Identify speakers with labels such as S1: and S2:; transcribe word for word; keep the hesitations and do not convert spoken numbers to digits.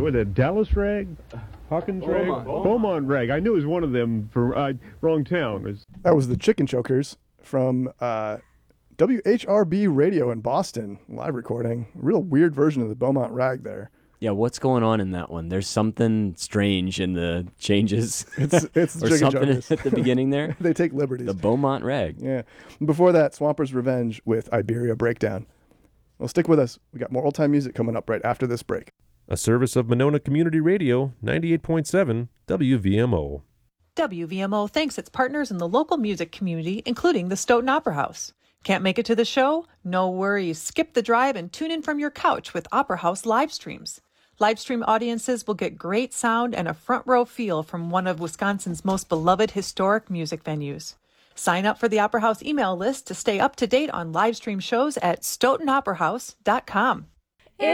S1: with a Dallas rag, Hawkins rag,
S2: Beaumont.
S1: Beaumont rag. I knew it was one of them. For uh, wrong town. It was-
S3: That was the Chicken Chokers from uh, W H R B Radio in Boston, live recording. Real weird version of the Beaumont rag there.
S4: Yeah, what's going on in that one? There's something strange in the changes.
S3: It's it's
S4: or
S3: Chicken
S4: something
S3: Chokers.
S4: at the beginning there.
S3: They take liberties.
S4: The Beaumont rag.
S3: Yeah. Before that, Swampers Revenge with Iberia Breakdown. Well, stick with us. We got more old-time music coming up right after this break.
S5: A service of Monona Community Radio, ninety-eight point seven W V M O.
S6: W V M O thanks its partners in the local music community, including the Stoughton Opera House. Can't make it to the show? No worries. Skip the drive and tune in from your couch with Opera House live streams. Live stream audiences will get great sound and a front row feel from one of Wisconsin's most beloved historic music venues. Sign up for the Opera House email list to stay up to date on live stream shows at stoughton opera house dot com.